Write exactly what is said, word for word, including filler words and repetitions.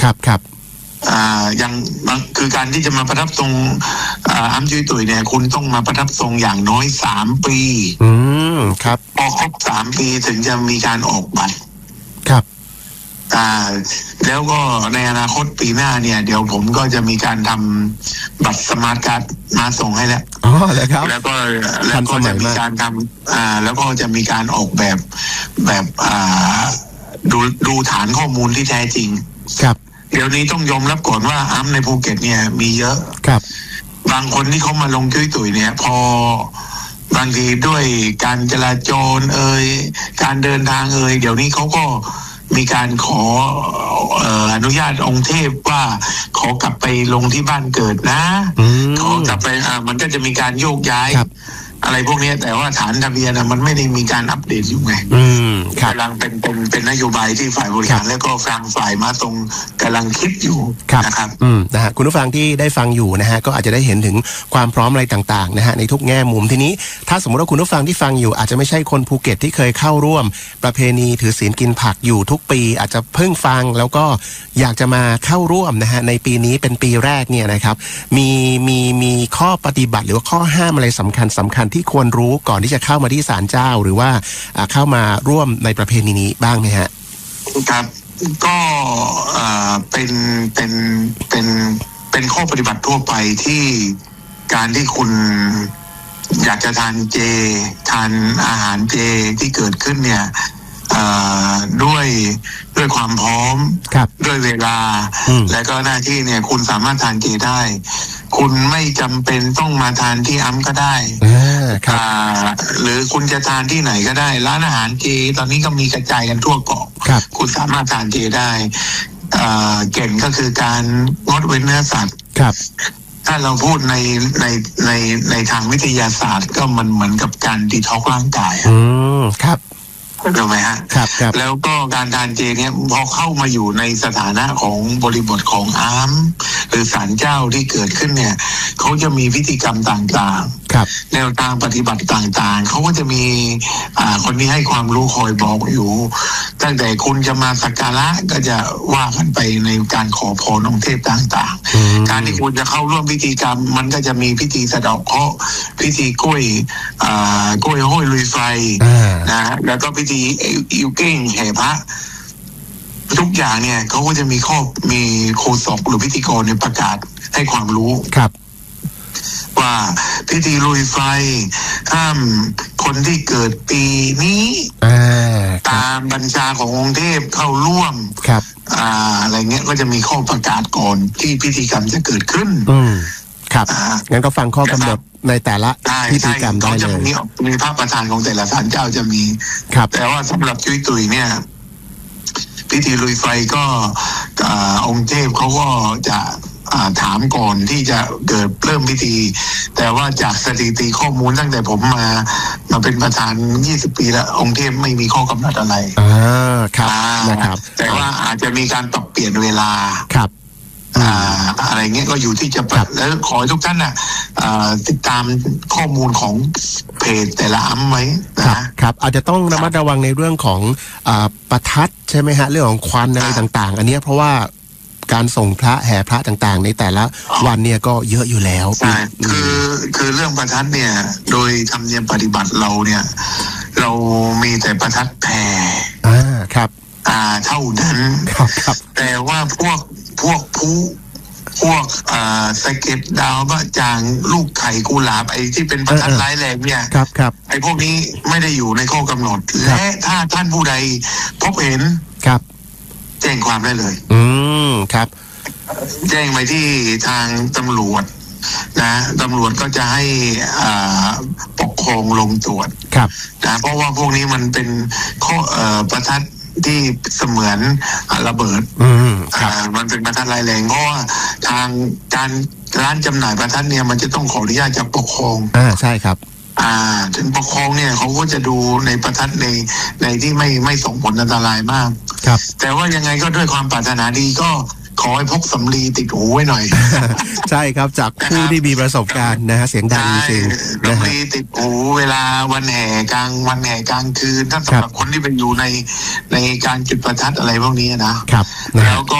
ครับครับอ่ายังคือการที่จะมาประทับทรงอ่าอัมจุยตุยเนี่ยคุณต้องมาประทับทรงอย่างน้อยสามปีอืมครับพอครบสามปีถึงจะมีการออกบัตรครับอ่าแล้วก็ในอนาคตปีหน้าเนี่ยเดี๋ยวผมก็จะมีการทำบัตรสมาร์ทการ์ดมาส่งให้แล้วอ๋อแล้วครับแล้วก็แล้วก็จะมีการทำอ่าแล้วก็จะมีการออกแบบแบบอ่าดูดูฐานข้อมูลที่แท้จริงครับเดี๋ยวนี้ต้องยอมรับก่อนว่าอัมในภูเก็ตเนี่ยมีเยอะครับบางคนที่เขามาลงจุ้ยตุ๋ยเนี่ยพอบางทีด้วยการจราจรเอ่ยการเดินทางเอ่ยเดี๋ยวนี้เขาก็มีการขอเอ่ออนุญาตองค์เทพว่าขอกลับไปลงที่บ้านเกิดนะขอกลับไปอ่ามันก็จะมีการโยกย้ายอะไรพวกนี้แต่ว่าฐานทะเบียนมันไม่ได้มีการอัปเดตอยู่ไงกำลังเป็นเป็นเป็นนโยบายที่ฝ่ายบริหารแล้วก็ฟังฝ่ายมาตรงกำลังคิดอยู่นะครับอืมนะฮะคุณผู้ฟังที่ได้ฟังอยู่นะฮะก็อาจจะได้เห็นถึงความพร้อมอะไรต่างๆนะฮะในทุกแง่มุมทีนี้ถ้าสมมติว่าคุณผู้ฟังที่ฟังอยู่อาจจะไม่ใช่คนภูเก็ตที่เคยเข้าร่วมประเพณีถือศีลกินผักอยู่ทุกปีอาจจะเพิ่งฟังแล้วก็อยากจะมาเข้าร่วมนะฮะในปีนี้เป็นปีแรกเนี่ยนะครับมีมีมีข้อปฏิบัติหรือว่าข้อห้ามอะไรสำคัญสำคัญที่ควรรู้ก่อนที่จะเข้ามาที่ศาลเจ้าหรือว่าเข้ามาร่วมในประเพณีนี้บ้างไหมฮะครับก็เป็นเป็นเป็นเป็นข้อปฏิบัติทั่วไปที่การที่คุณอยากจะทานเจทานอาหารเจที่เกิดขึ้นเนี่ยด้วยด้วยความพร้อมด้วยเวลาและก็หน้าที่เนี่ยคุณสามารถทานเจได้คุณไม่จำเป็นต้องมาทานที่อัมก็ได้หรือคุณจะทานที่ไหนก็ได้ร้านอาหารเจตอนนี้ก็มีกระจายกันทั่วเกาะคุณสามารถทานเจได้เก่งก็คือการงดเว้นเนื้อสัตว์ถ้าเราพูดในในในในทางวิทยาศาสตร์ก็มันเหมือนกับการดีท็อกร่างกายอืมครับถูกไหมฮะครับครับแล้วก็การทานเจเนี่ยพอเข้ามาอยู่ในสถานะของบริบทของอัมหรือศาลเจ้าที่เกิดขึ้นเนี่ยเขาจะมีพิธีกรรมต่างๆแนวทางปฏิบัติต่างๆเขาก็จะมีอ่าคนที่ให้ความรู้คอยบอกอยู่ตั้งแต่คุณจะมาสักการะก็จะว่ากันไปในการขอพรองค์เทพต่างๆการที่คุณจะเข้าร่วมพิธีกรรมมันก็จะมีพิธีสะเดาะเคราะห์พิธีกล้วยอ่ากล้วยห้อยลุยไฟนะแล้วก็พิธีอิวเก้งแห่พระทุกอย่างเนี่ยเขาก็จะมีข้อมีโฆษกหรือพิธีกรในประกาศให้ความรู้ครับว่าพิธีลุยไฟห้ามคนที่เกิดปีนี้ตามบัญชาขององค์เทพเข้าร่วมครับอ่าอะไรเงี้ยก็จะมีข้อประกาศก่อนที่พิธีกรรมจะเกิดขึ้นอืมครับงั้นก็ฟังข้อกำหนดในแต่ละพิธีกรรมได้เลยมีมีพระประธานของแต่ละศาลเจ้าจะมีแต่ว่าสำหรับจุ้ยตุยเนี่ยพิธีลุยไฟก็องค์เทพเขาก็จะถามก่อนที่จะเกิดเริ่มพิธีแต่ว่าจากสถิติข้อมูลตั้งแต่ผมมามาเป็นประธานยี่สิบปีแล้วองค์เทพไม่มีข้อกำหนดอะไรอ่าครับนะครับแต่ว่าอาจจะมีการปรับเปลี่ยนเวลาครับอ่าอะไรเงี้ยก็อยู่ที่จะปรับแล้วขอให้ทุกท่านน่ะติดตามข้อมูลของเพจแต่ละอัมไว้นะครับอาจจะต้องระมัดระวังในเรื่องของประทัดใช่ไหมฮะเรื่องของควันอะไรต่างๆอันนี้เพราะว่าการส่งพระแห่พระต่างๆในแต่ละวันเนี่ยก็เยอะอยู่แล้วใช่คือคือเรื่องประทัดเนี่ยโดยธรรมเนียมปฏิบัติเราเนี่ยเรามีแต่ประทัดแผ่อ่าครับอ่าเท่านั้นครับครับแต่ว่าพวกพวกผู้พวกอ่าสะเก็ดดาวบะจางลูกไข่กุหลาบไอ้ที่เป็นประทัดร้ายแรงเนี่ยครับครับไอ้พวกนี้ไม่ได้อยู่ในข้อกำหนดและถ้าท่านผู้ใดพบเห็นครับแจ้งความได้เลยอืมครับแจ้งไปที่ทางตำรวจนะตำรวจก็จะให้อ่าปกครองลงตรวจครับนะเพราะว่าพวกนี้มันเป็นข้อเอ่อประทัดที่เสมือนระเบิดอืมอ่ามันเป็นประทัดร้ายแรงเพราะว่าทางการร้านจำหน่ายประทัดเนี่ยมันจะต้องขออนุญาตจากปกครองอ่าใช่ครับอ่าถึงปกครองเนี่ยเขาก็จะดูในประทัดในในที่ไม่ไม่ส่งผลอันตรายมากครับแต่ว่ายังไงก็ด้วยความปรารถนาดีก็ขอให้พกสำลีติดหูไว้หน่อยใช่ครับจากผู้ที่มีประสบการณ์นะฮะเสียงดังจริงๆสำลีติดหูเวลาวันแห่กลางวันแห่กลางคืนถ้าสำหรับคนที่เป็นอยู่ในในการจุดประทัดอะไรพวกนี้นะครับแล้วก็